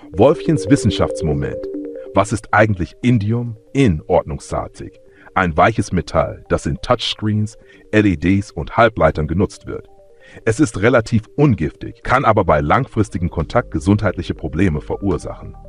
Wolfchens Wissenschaftsmoment. Was ist eigentlich Indium in Ordnungsstatik? Ein weiches Metall, das in Touchscreens, LEDs und Halbleitern genutzt wird. Es ist relativ ungiftig, kann aber bei langfristigem Kontakt gesundheitliche Probleme verursachen.